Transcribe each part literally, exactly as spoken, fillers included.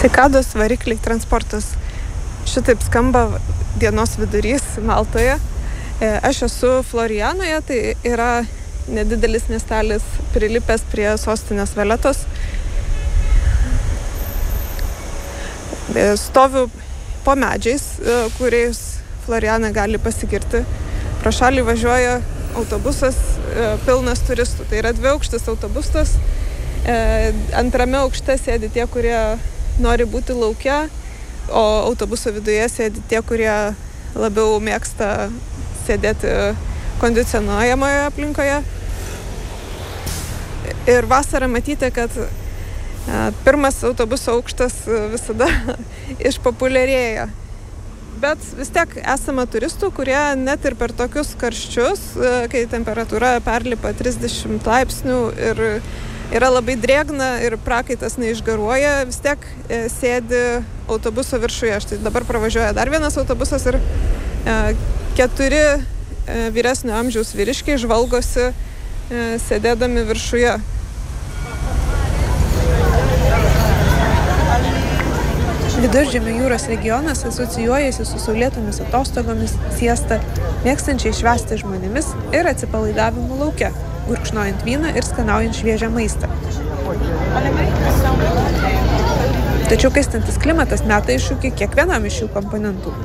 Cikados varikliai transportas. Šitaip skamba dienos vidurys Maltoje. Aš esu Florianoje, tai yra nedidelis miestelis prilipęs prie sostinės Valetos. Stoviu po medžiais, kuriais Floriana gali pasigirti. Pro šalį važiuoja autobusas pilnas turistų. Tai yra dviaukštis autobusas. Antrame aukšte sėdi tie, kurie nori būti lauke, o autobuso viduje sėdi tie, kurie labiau mėgsta sėdėti kondicionuojamoje aplinkoje. Ir vasarą matyti, kad pirmas autobuso aukštas visada išpopuliarėja. Bet vis tiek esama turistų, kurie net ir per tokius karščius, kai temperatūra perlipa trisdešimt laipsnių ir yra labai drėgna ir prakaitas neišgaruoja, vis tiek sėdi autobuso viršuje. Štai dabar pravažiuoja dar vienas autobusas ir keturi vyresnio amžiaus vyriškiai žvalgosi sėdėdami viršuje. Viduržemio jūros regionas asocijuojasi su saulėtomis atostogomis, siesta, mėgstančiai švęsti žmonėmis ir atsipalaidavimu lauke, gurkšnojant vyną ir skanaujant šviežią maistą. Tačiau kaistantis klimatas meta iššūkį kiekvienam iš šių komponentų.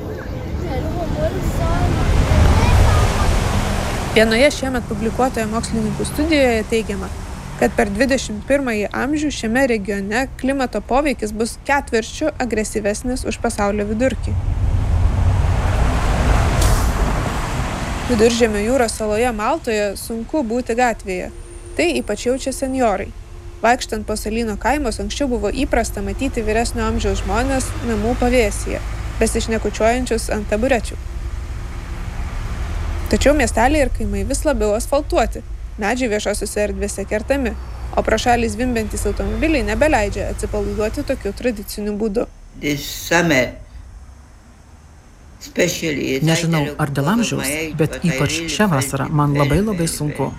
Vienoje šiemet publikuotoje mokslininkų studijoje teigiama, kad per dvidešimt pirmąjį amžių šiame regione klimato poveikis bus ketvirčiu agresyvesnis už pasaulio vidurkį. Viduržemio jūros saloje Maltoje sunku būti gatvėje. Tai ypač jaučia senjorai. Vaikštant po salyno kaimus anksčiau buvo įprasta matyti vyresnio amžiaus žmonės namų pavėsyje, besišnekučiuojančius ant taburečių. Tačiau miesteliai ir kaimai vis labiau asfaltuoti. Medžiai viešosiuose erdvėse kertami, o pro šalį zvimbiantys automobiliai nebeleidžia atsipalaiduoti tokiu tradiciniu būdu. Nežinau, ar dėl amžiaus, bet ypač šią vasarą man labai labai sunku.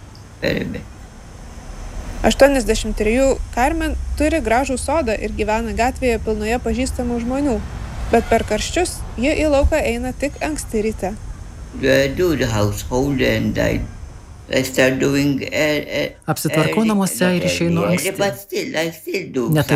aštuoniasdešimt trejų Carmen turi gražų sodą ir gyvena gatvėje pilnoje pažįstamų žmonių, bet per karščius ji į lauką eina tik anksti ryte. Apsitvarkau namuose ir išeinu anksti. Net